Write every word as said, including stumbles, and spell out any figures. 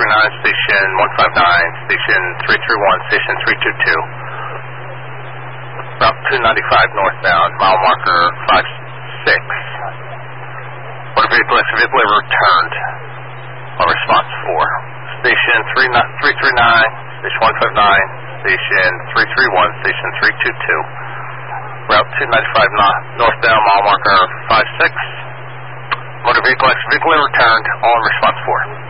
three nine, station one five nine, station three three one, station three two two. Route two ninety-five northbound, mile marker five six. Motor vehicle exit vehicle returned on response four. Station three three nine, station one five nine, station three three one, station three two two. Route two ninety-five northbound, mile marker five six. Motor vehicle exit vehicle returned on response four.